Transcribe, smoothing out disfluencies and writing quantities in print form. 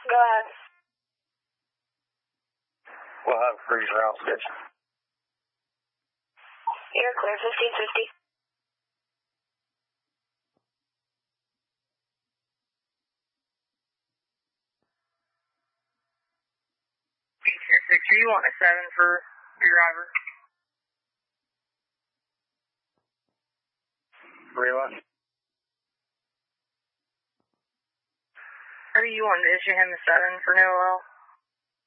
Go ahead. We'll have a freeze route switch. You're clear, 1550. Do you want a 7 for your driver? Relay. Or you want to issue him a 7 for no oil?